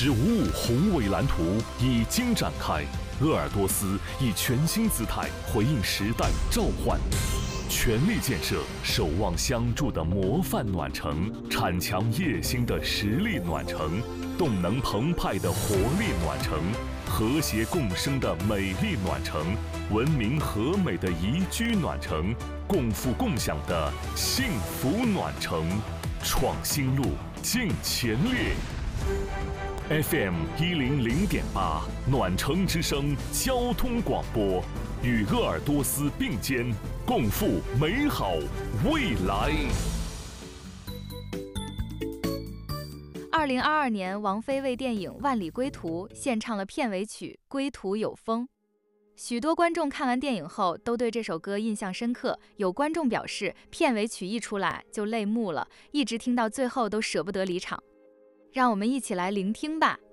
十五五宏伟蓝图已经展开，鄂尔多斯以全新姿态回应时代召唤，全力建设守望相助的模范暖城，铲强业兴的实力暖城，动能澎湃的活力暖城，和谐共生的美丽暖城，文明和美的宜居暖城，共富共享的幸福暖城，创新路，进前列。FM 100.8暖城之声交通广播，与鄂尔多斯并肩，共赴美好未来。 2022年，王菲为电影《万里归途》献唱了片尾曲《归途有风》。许多观众看完电影后都对这首歌印象深刻，有观众表示片尾曲一出来就泪目了，一直听到最后都舍不得离场。让我们一起来聆听吧，